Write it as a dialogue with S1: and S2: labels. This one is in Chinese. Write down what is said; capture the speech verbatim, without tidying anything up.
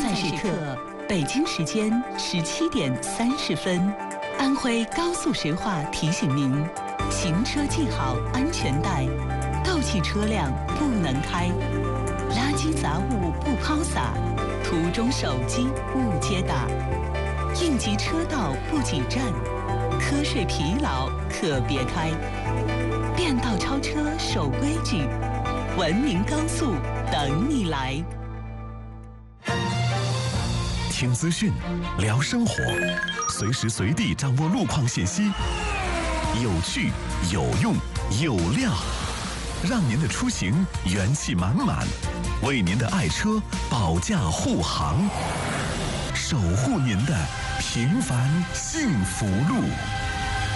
S1: 在时刻，北京时间十七点三十分，安徽高速石化提醒您：行车系好安全带，倒汽车辆不能开，垃圾杂物不抛洒，途中手机勿接打，应急车道不挤占，瞌睡疲劳可别开。变道超车守规矩，文明高速等你来。
S2: 听资讯，聊生活，随时随地掌握路况信息，有趣、有用、有料，让您的出行元气满满，为您的爱车保驾护航，守护您的平凡幸福路。